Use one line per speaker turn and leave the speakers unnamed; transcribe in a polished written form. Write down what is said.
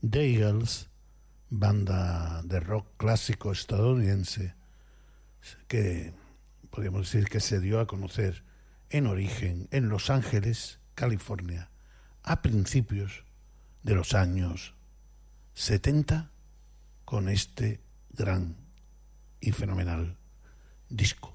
The Eagles, banda de rock clásico estadounidense que podríamos decir que se dio a conocer en origen en Los Ángeles, California, a principios de los años 70, con este gran y fenomenal disco.